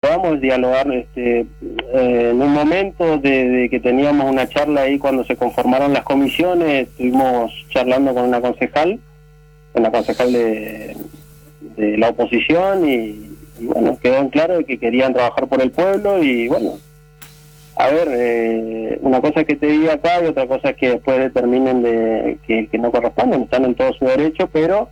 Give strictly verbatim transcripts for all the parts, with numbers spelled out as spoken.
acordamos dialogar este, eh, en un momento de, de que teníamos una charla ahí cuando se conformaron las comisiones. Estuvimos charlando con una concejal, una concejal de, de la oposición, y, y bueno, quedó en claro de que querían trabajar por el pueblo. Y bueno, a ver, eh, una cosa es que te diga acá y otra cosa es que después determinen de que, que no corresponden. Están en todo su derecho, pero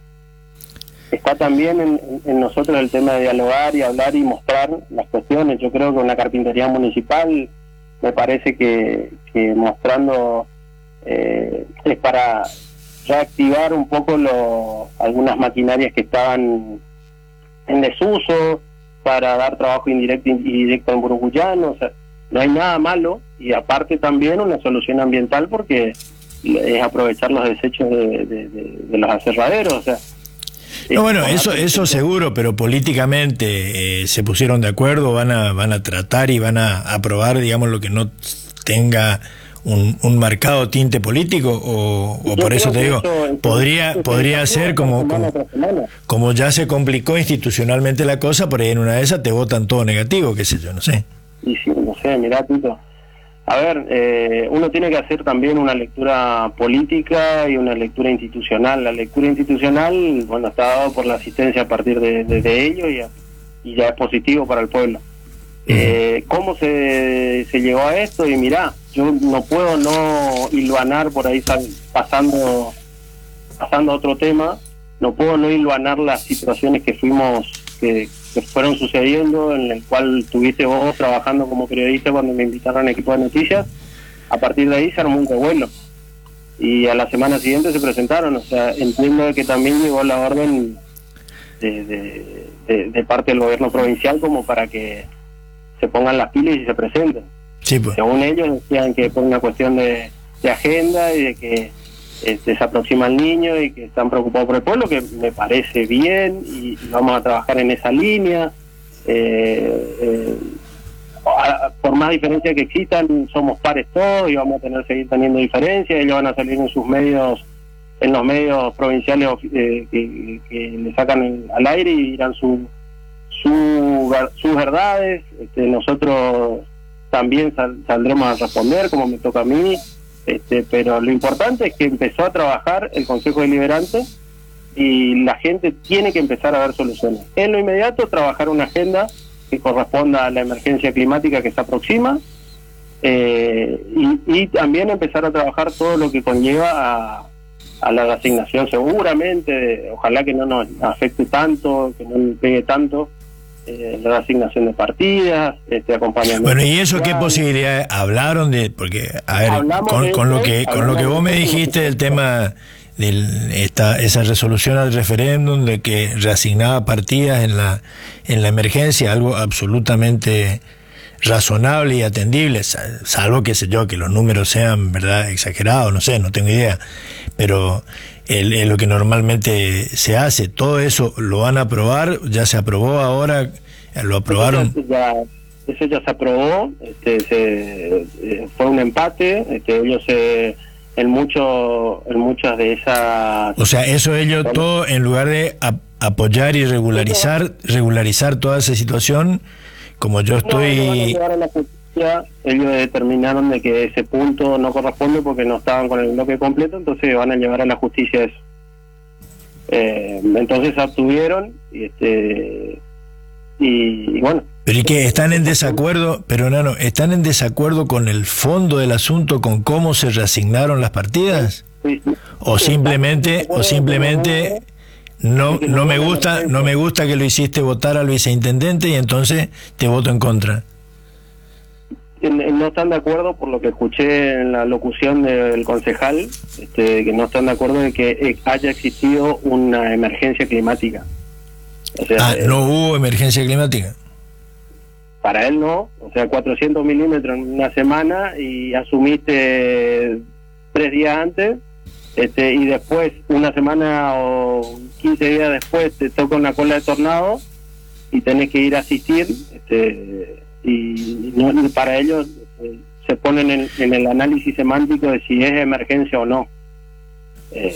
está también en, en nosotros el tema de dialogar y hablar y mostrar las cuestiones. Yo creo que una carpintería municipal, me parece que, que mostrando eh, es para reactivar un poco lo, algunas maquinarias que estaban en desuso, para dar trabajo indirecto y directo en Burucuyano. O sea, no hay nada malo, y aparte también una solución ambiental, porque es aprovechar los desechos de, de, de, de los aserraderos. O sea, no, bueno, eso eso seguro, pero políticamente eh, se pusieron de acuerdo, van a van a tratar y van a aprobar, digamos, lo que no tenga un, un marcado tinte político, o, o por eso te digo, eso, podría eso, podría eso, ser como, como, como ya se complicó institucionalmente la cosa, por ahí en una de esas te votan todo negativo, qué sé yo, no sé. Y sí, no sé, mirá, Tito. A ver, eh, uno tiene que hacer también una lectura política y una lectura institucional. La lectura institucional, bueno, está dado por la asistencia a partir de, de, de ello, y, a, y ya es positivo para el pueblo. Uh-huh. Eh, ¿Cómo se, se llegó a esto? Y mirá, yo no puedo no hilvanar por ahí, sal, pasando, pasando a otro tema, no puedo no hilvanar las situaciones que fuimos, que, que fueron sucediendo, en el cual tuviste vos trabajando como periodista cuando me invitaron al equipo de noticias. A partir de ahí se armó un revuelo, y a la semana siguiente se presentaron. O sea, entiendo que también llegó la orden de, de, de, de parte del gobierno provincial como para que se pongan las pilas y se presenten. Sí, pues. Según ellos decían que por una cuestión de, de agenda y de que Este, se aproxima el niño y que están preocupados por el pueblo, que me parece bien, y vamos a trabajar en esa línea. Eh, eh, a, por más diferencias que existan, somos pares todos y vamos a tener seguir teniendo diferencias. Ellos van a salir en sus medios, en los medios provinciales eh, que, que le sacan el, al aire, y dirán su, su, sus verdades. Este, nosotros también sal, saldremos a responder como me toca a mí. Este, pero lo importante es que empezó a trabajar el Consejo Deliberante, y la gente tiene que empezar a ver soluciones. En lo inmediato, trabajar una agenda que corresponda a la emergencia climática que se aproxima, eh, y, y también empezar a trabajar todo lo que conlleva a, a la asignación, seguramente, ojalá que no nos afecte tanto, que no nos pegue tanto, Eh, la asignación de partidas, este acompañamiento. Bueno, ¿y eso qué posibilidades hablaron de? Porque, a ver, con, con lo que con lo que vos me dijiste del tema de esta esa resolución al referéndum, de que reasignaba partidas en la en la emergencia, algo absolutamente razonable y atendible, salvo, qué sé yo, que los números sean, verdad, exagerados, no sé, no tengo idea, pero el, el, lo que normalmente se hace, todo eso lo van a aprobar, ya se aprobó ahora, lo aprobaron. Eso ya, eso ya se aprobó, este, se, eh, fue un empate, este, ellos se, en mucho, en muchas de esas. O sea, eso ellos bueno, todo en lugar de ap apoyar y regularizar, regularizar toda esa situación, como yo estoy. No, no van a llevar a la justicia. Ellos determinaron de que ese punto no corresponde porque no estaban con el bloque completo, entonces van a llevar a la justicia eso. Eh, entonces se abstuvieron y este y, y bueno. Pero ¿y qué? ¿Están en desacuerdo? Pero Nano, ¿están en desacuerdo con el fondo del asunto, con cómo se reasignaron las partidas? Sí, sí. O simplemente, o simplemente no, no me gusta, no me gusta que lo hiciste votar al viceintendente y entonces te voto en contra. No están de acuerdo, por lo que escuché en la locución del concejal, este, que no están de acuerdo en que haya existido una emergencia climática. O sea, ah, ¿no eh, hubo emergencia climática? Para él no, o sea, cuatrocientos milímetros en una semana y asumiste tres días antes, este, y después, una semana o quince días después, te toca una cola de tornado y tenés que ir a asistir, este... y no, para ellos eh, se ponen en, en el análisis semántico de si es emergencia o no. Eh,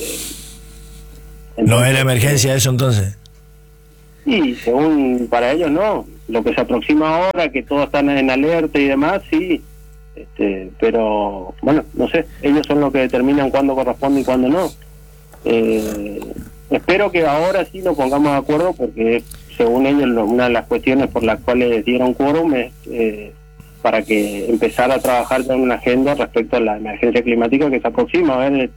entonces, ¿no era emergencia eso entonces? Y según para ellos no. lo que se aproxima ahora, que todos están en alerta y demás, sí, este, pero bueno, no sé, ellos son los que determinan cuándo corresponde y cuándo no. Eh, espero que ahora sí nos pongamos de acuerdo, porque según ellos una de las cuestiones por las cuales dieron quórum es eh, para que empezara a trabajar con una agenda respecto a la emergencia climática que se aproxima. A ver,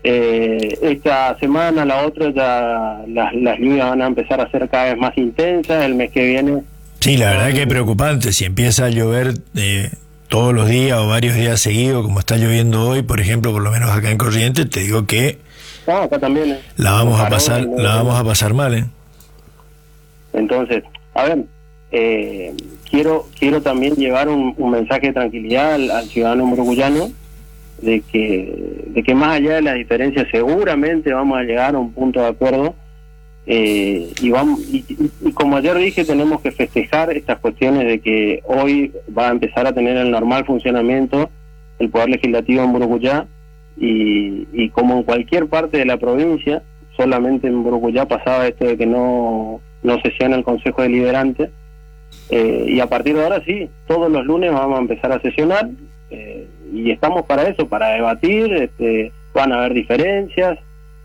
eh, esta semana, la otra, ya las, las lluvias van a empezar a ser cada vez más intensas, el mes que viene. Sí, la verdad que es preocupante, si empieza a llover eh, todos los días o varios días seguidos, como está lloviendo hoy, por ejemplo, por lo menos acá en Corrientes, te digo que no, acá también, ¿eh? la vamos a pasar, no, la vamos a pasar mal, ¿eh? Entonces, a ver, eh, quiero quiero también llevar un, un mensaje de tranquilidad al, al ciudadano muruguyano, de que de que más allá de las diferencias seguramente vamos a llegar a un punto de acuerdo, eh, y vamos y, y, y como ayer dije, tenemos que festejar estas cuestiones de que hoy va a empezar a tener el normal funcionamiento el Poder Legislativo en Muruguyá, y, y como en cualquier parte de la provincia, solamente en Muruguyá pasaba esto de que no no sesiona el Consejo Deliberante, eh, y a partir de ahora sí, todos los lunes vamos a empezar a sesionar, eh, y estamos para eso, para debatir, este, van a haber diferencias,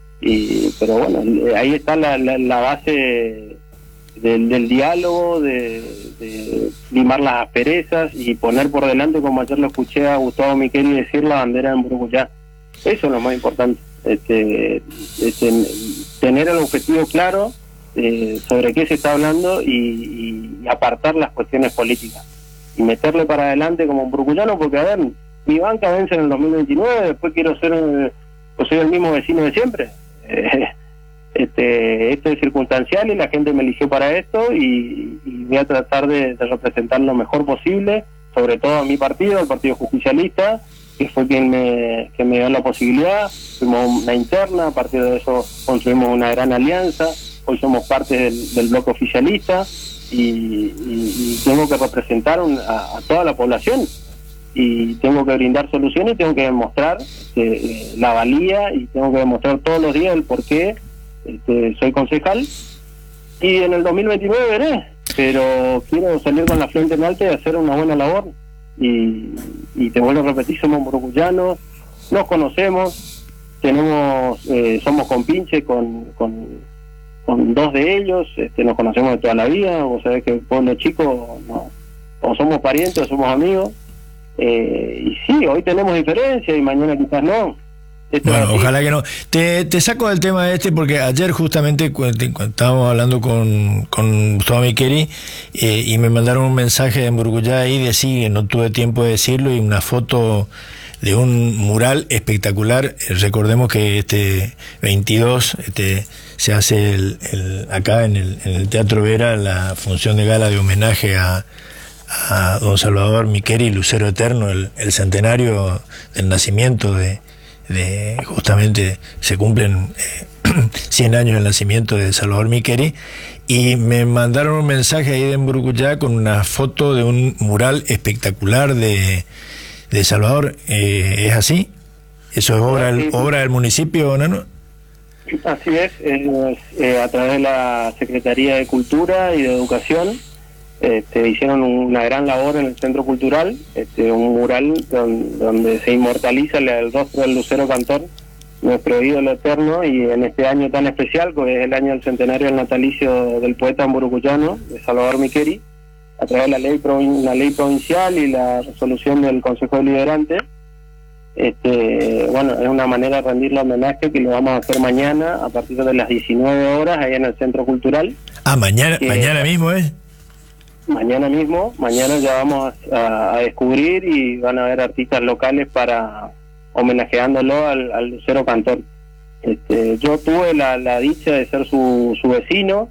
y pero bueno, ahí está la, la, la base del, del diálogo, de, de limar las asperezas y poner por delante, como ayer lo escuché a Gustavo Miqueli decir, la bandera de Muruguyá. Eso es lo más importante, este, este, tener el objetivo claro eh, sobre qué se está hablando, y, y apartar las cuestiones políticas y meterle para adelante como un muruguyano, porque a ver, mi banca vence en el dos mil veintinueve, después quiero ser un, pues soy el mismo vecino de siempre. Eh, este esto es circunstancial y la gente me eligió para esto, y, y voy a tratar de, de representar lo mejor posible, sobre todo a mi partido, el Partido Justicialista, que fue quien me, que me dio la posibilidad. Fuimos una interna, a partir de eso construimos una gran alianza, hoy somos parte del, del bloque oficialista, y, y, y tengo que representar un, a, a toda la población, y tengo que brindar soluciones, tengo que demostrar eh, la valía, y tengo que demostrar todos los días el por qué este, soy concejal, y en el dos mil veintinueve veré, pero quiero salir con la frente en alta y hacer una buena labor, y, y te vuelvo a repetir, somos muruguyanos, nos conocemos, tenemos eh, somos compinches con, con, con dos de ellos, este, nos conocemos de toda la vida, vos sabés que el pueblo chico, no, o somos parientes o somos amigos. Eh, y sí, hoy tenemos diferencias y mañana quizás no. Esto bueno, ojalá que no. Te, te saco del tema este porque ayer justamente cuando estábamos hablando con, con Gustavo Miqueli eh, y me mandaron un mensaje de Muruguyá ahí de sí, no tuve tiempo de decirlo, y una foto de un mural espectacular. Eh, recordemos que este veintidós este, se hace el, el, acá en el, en el Teatro Vera la función de gala de homenaje a a don Salvador Miqueli, Lucero Eterno, el, el centenario del nacimiento de, de justamente se cumplen eh, cien años del nacimiento de Salvador Miqueli, y me mandaron un mensaje ahí de Muruguyá con una foto de un mural espectacular de, de Salvador. Eh, ¿es así? ¿Eso es obra, del, obra del municipio, Nano? Así es, eh, eh, a través de la Secretaría de Cultura y de Educación. Este, hicieron una gran labor en el Centro Cultural, este, un mural don, donde se inmortaliza el, el rostro del Lucero Cantor, nuestro ídolo eterno, y en este año tan especial, que es el año del centenario del natalicio del poeta muruguyano, de Salvador Miqueli, a través de la ley, la ley provincial y la resolución del Consejo Deliberante. Este, bueno, es una manera de rendirle homenaje que lo vamos a hacer mañana a partir de las diecinueve horas ahí en el Centro Cultural. Ah, mañana, que, mañana mismo, ¿eh? Mañana mismo, mañana ya vamos a, a descubrir, y van a haber artistas locales para homenajeándolo al, al Lucero Cantor. Este, yo tuve la, la dicha de ser su, su vecino,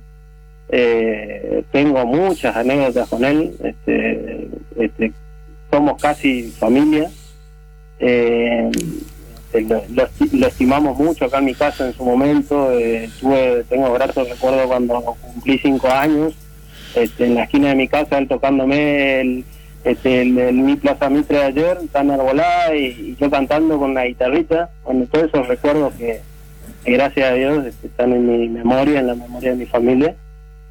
eh, tengo muchas anécdotas con él, este, este, somos casi familia, eh, lo, lo, lo estimamos mucho acá en mi casa en su momento, eh, tuve, tengo gratos recuerdos cuando cumplí cinco años, Este, en la esquina de mi casa, él tocándome el, este, el, el mi Plaza Mitre de ayer, tan arbolada, y, y yo cantando con la guitarrita. Bueno, todos esos recuerdos que, que gracias a Dios este, están en mi memoria, en la memoria de mi familia, y,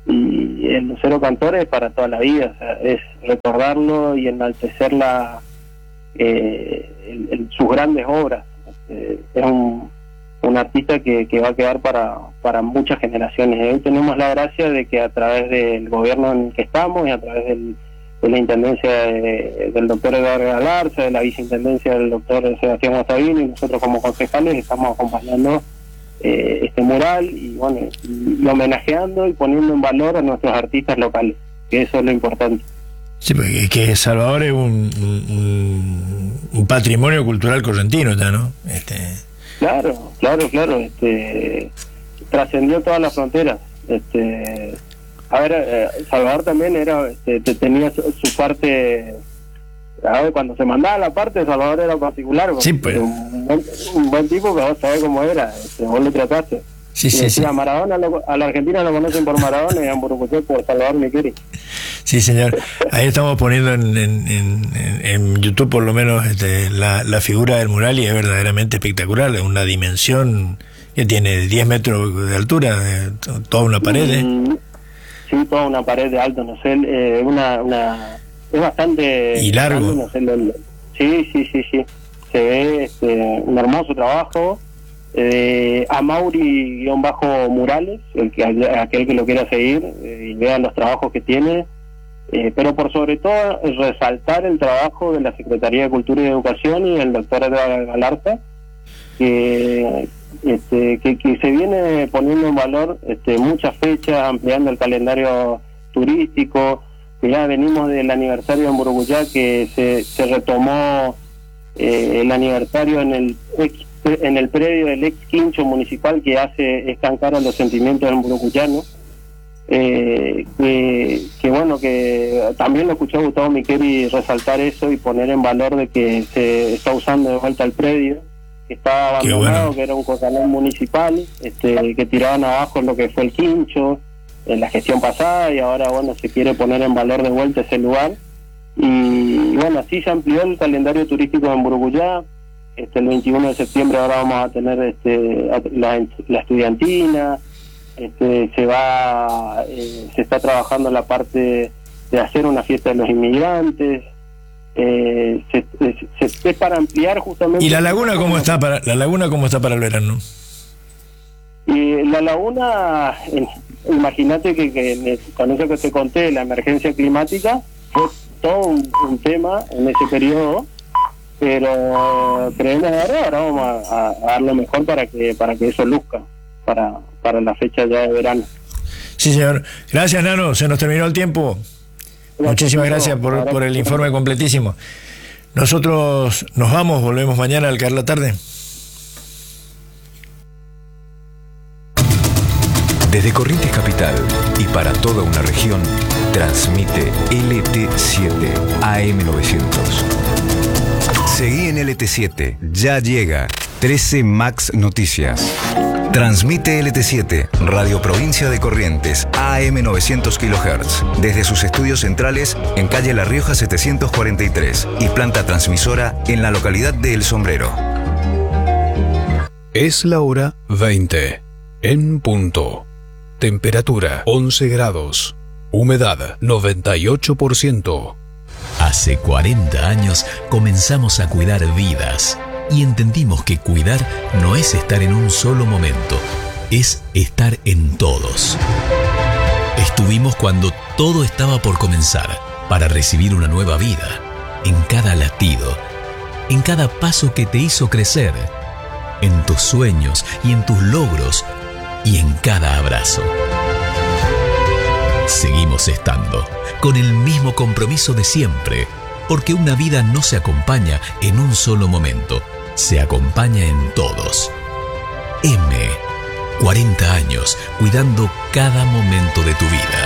y el Lucero Cantor es para toda la vida, o sea, es recordarlo y enaltecer la, eh, el, el, sus grandes obras. Este, es un, un artista que, que va a quedar para, para muchas generaciones. Hoy tenemos la gracia de que a través del gobierno en el que estamos y a través del, de la intendencia de, del doctor Eduardo Galarza, de la viceintendencia del doctor Sebastián Guastavino, y nosotros como concejales estamos acompañando Eh, este mural y bueno, y, y homenajeando y poniendo en valor a nuestros artistas locales, que eso es lo importante. Sí, porque que Salvador es un, un, un patrimonio cultural correntino, ¿no? Este... Claro, claro, claro, este trascendió todas las fronteras. Este, a ver, eh, Salvador también era, este, tenía su, su parte. A ver, cuando se mandaba la parte, Salvador era particular, sí, pues. un, buen, un buen tipo que vos sabés cómo era, este, vos lo trataste. Sí, y sí, decía, sí. A Maradona, lo, a la Argentina lo conocen por Maradona y a Mburucuyá por Salvador Miqueri. Sí, señor. Ahí estamos poniendo en, en, en, en YouTube, por lo menos, este, la, la figura del mural, y es verdaderamente espectacular. Es una dimensión que tiene diez metros de altura, de, toda una pared. ¿eh? Mm, sí, toda una pared de alto, no sé, eh, una... una es bastante y largo. No sé, lo, lo, sí, sí, sí, sí. Se ve este, un hermoso trabajo. Eh, a Mauri-Murales, el que aquel que lo quiera seguir eh, y vea los trabajos que tiene. Eh, pero por sobre todo resaltar el trabajo de la Secretaría de Cultura y Educación y el doctor Eduardo Galarza, que, este, que, que se viene poniendo en valor este, muchas fechas, ampliando el calendario turístico. Ya venimos del aniversario de Mburucuyá, que se, se retomó eh, el aniversario en el ex, en el predio del ex quincho municipal, que hace estancar a los sentimientos del mburucuyano. Eh, que, que bueno, que también lo escuché a Gustavo Miqueri resaltar eso y poner en valor de que se está usando de vuelta el predio, que estaba abandonado, bueno. Que era un corralón municipal, este, que tiraban abajo lo que fue el quincho en la gestión pasada, y ahora bueno, se quiere poner en valor de vuelta ese lugar. Y bueno, así se amplió el calendario turístico de Mburucuyá. Este, el veintiuno de septiembre ahora vamos a tener este, la, la estudiantina. Este, se va eh, se está trabajando la parte de hacer una fiesta de los inmigrantes. Eh, se, se, se, es para ampliar justamente. ¿Y la laguna cómo está para la laguna cómo está para el verano? Y la laguna, eh, imagínate que, que con eso que te conté, la emergencia climática fue todo un, un tema en ese periodo, pero creemos ahora, ahora vamos a, a dar lo mejor para que para que eso luzca para para la fecha ya de verano. Sí, señor. Gracias, Nano. Se nos terminó el tiempo. Gracias, Muchísimas gracias por, gracias por el informe completísimo. Nosotros nos vamos, volvemos mañana al caer la tarde. Desde Corrientes Capital y para toda una región, transmite L T siete A M novecientos. Seguí en L T siete, ya llega trece Max Noticias. Transmite L T siete, Radio Provincia de Corrientes, A M novecientos kilohertz, desde sus estudios centrales en calle La Rioja setecientos cuarenta y tres y planta transmisora en la localidad de El Sombrero. Es la hora veinte, en punto. Temperatura once grados, humedad noventa y ocho por ciento. Hace cuarenta años comenzamos a cuidar vidas. Y entendimos que cuidar no es estar en un solo momento, es estar en todos. Estuvimos cuando todo estaba por comenzar, para recibir una nueva vida, en cada latido, en cada paso que te hizo crecer, en tus sueños y en tus logros, y en cada abrazo. Seguimos estando, con el mismo compromiso de siempre, porque una vida no se acompaña en un solo momento, se acompaña en todos. M. cuarenta años cuidando cada momento de tu vida.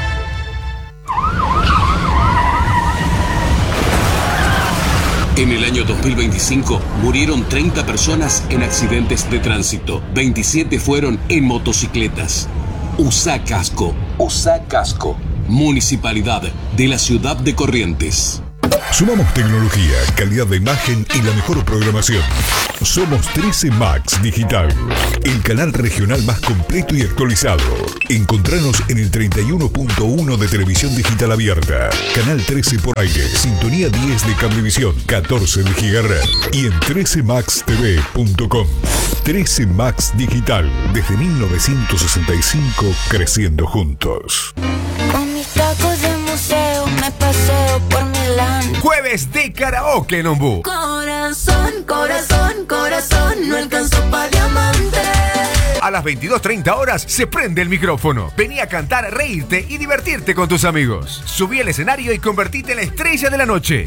En el año dos mil veinticinco murieron treinta personas en accidentes de tránsito. veintisiete fueron en motocicletas. Usa casco. Usa casco. Municipalidad de la ciudad de Corrientes. Sumamos tecnología, calidad de imagen y la mejor programación. Somos trece Max Digital, el canal regional más completo y actualizado. Encontranos en el treinta y uno punto uno de Televisión Digital Abierta, Canal trece por aire, Sintonía diez de Cablevisión, catorce de Gigaret y en trece max t v punto com. trece Max Digital, desde mil novecientos sesenta y cinco, creciendo juntos. Con mis tacos de museo me paseo por Milán. Jueves de karaoke en Ombú. Corazón, corazón, corazón, no alcanzó pa' diamante. A las veintidós treinta horas se prende el micrófono. Vení a cantar, reírte y divertirte con tus amigos. Subí al escenario y convertite en la estrella de la noche.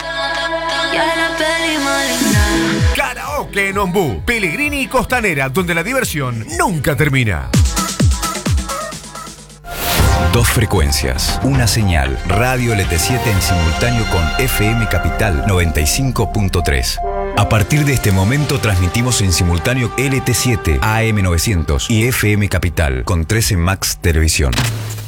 Karaoke en Ombú, Pellegrini y Costanera, donde la diversión nunca termina. Dos frecuencias, una señal, Radio L T siete en simultáneo con F M Capital noventa y cinco punto tres. A partir de este momento transmitimos en simultáneo L T siete, A M novecientos y F M Capital con trece Max Televisión.